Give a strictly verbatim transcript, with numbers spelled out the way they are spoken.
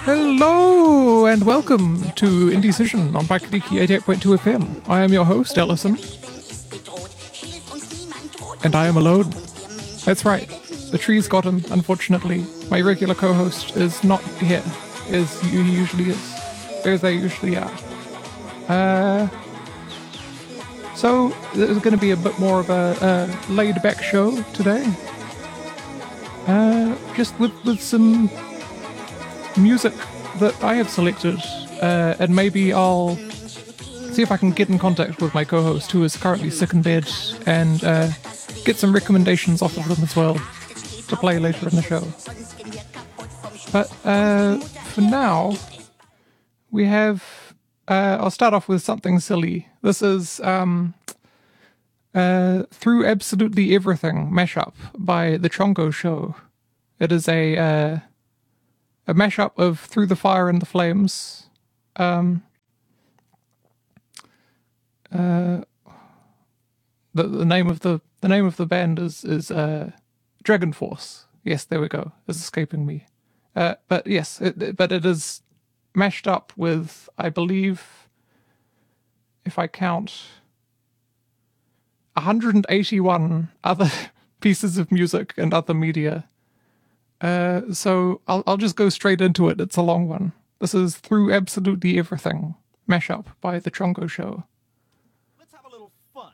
Hello and welcome to Indecision on Pakaliki eighty-eight point two F M. I am your host, Ellison. And I am alone. That's right. The trees got him, unfortunately. My regular co-host is not here, as he usually is. As they usually are. Uh, so, there's going to be a bit more of a, a laid-back show today. Uh, just with, with some music that I have selected, uh, and maybe I'll see if I can get in contact with my co-host who is currently sick in bed and uh, get some recommendations off of them as well to play later in the show. But uh, for now, we have, uh, I'll start off with something silly. This is um, uh, Through Absolutely Everything mashup by The Chongo Show. It is a uh, a mashup of Through the Fire and the Flames. Um, uh, the the name of the the name of the band is is uh, Dragon Force. Yes, there we go. It's escaping me. Uh, but yes, it, but it is mashed up with, I believe, if I count, one hundred eighty-one other pieces of music and other media. Uh, so I'll I'll just go straight into it. It's a long one. This is Through Absolutely Everything, mashup by The Chongo Show.